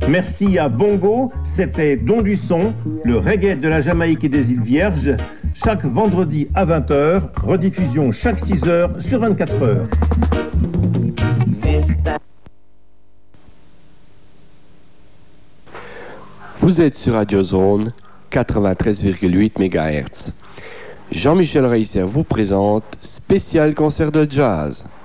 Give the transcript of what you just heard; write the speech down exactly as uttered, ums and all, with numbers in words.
Merci à Bongo, c'était Don du Son, le reggae de la Jamaïque et des îles Vierges, chaque vendredi à vingt heures, rediffusion chaque six heures sur vingt-quatre heures. Vous êtes sur Radio Zone quatre-vingt-treize virgule huit mégahertz. Jean-Michel Reisser vous présente Spécial concert de jazz.